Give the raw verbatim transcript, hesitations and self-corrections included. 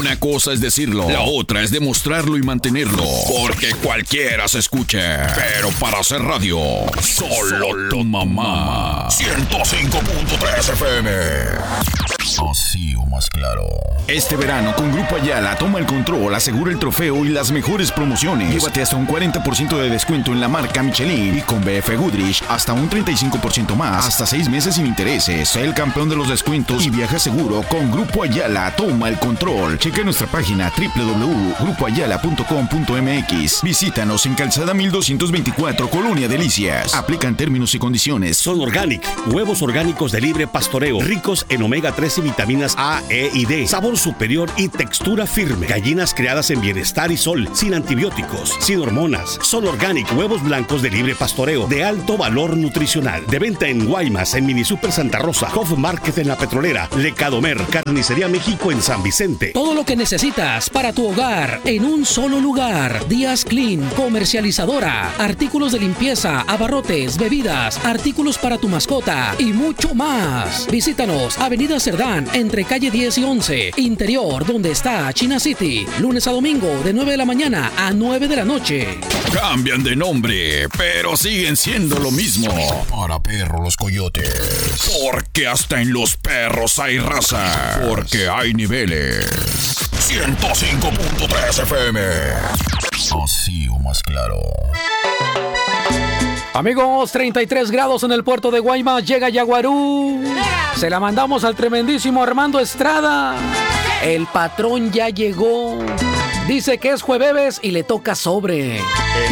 Una cosa es decirlo, la otra es demostrarlo y mantenerlo. Porque cualquiera se escucha. Pero para hacer radio, solo tu mamá. ciento cinco punto tres F M. Así o más claro. Este verano con Grupo Ayala toma el control, asegura el trofeo y las mejores promociones. Llévate hasta un cuarenta por ciento de descuento en la marca Michelin y con B F Goodrich hasta un treinta y cinco por ciento más, hasta seis meses sin intereses. Sé el campeón de los descuentos y viaja seguro con Grupo Ayala. Toma el control. Checa nuestra página doble u doble u doble u punto grupo ayala punto com punto m x. Visítanos en Calzada mil doscientos veinticuatro, Colonia Delicias. Aplican términos y condiciones. Son Organic, huevos orgánicos de libre pastoreo, ricos en omega tres y vitaminas A, E y D, sabor superior y textura firme. Gallinas criadas en bienestar y sol, sin antibióticos, sin hormonas. Son Organic, huevos blancos de libre pastoreo, de alto valor nutricional. De venta en Guaymas, en Mini Super Santa Rosa, Hof Market en La Petrolera, Lecadomer, Carnicería México en San Vicente. Todo lo que necesitas para tu hogar en un solo lugar. Díaz Clean, comercializadora. Artículos de limpieza, abarrotes, bebidas, artículos para tu mascota y mucho más. Visítanos, Avenida Cerdán, entre calle diez y once, interior, donde está China City. Lunes a domingo, de nueve de la mañana a nueve de la noche. Cambian de nombre, pero siguen siendo lo mismo. Para perros los coyotes. Porque hasta en los perros hay raza. Porque hay niveles. ciento cinco punto tres F M. Así o más claro. Amigos, treinta y tres grados en el puerto de Guaymas. Llega Yaguarú. Se la mandamos al tremendísimo Armando Estrada. El patrón ya llegó. Dice que es jueves y le toca sobre.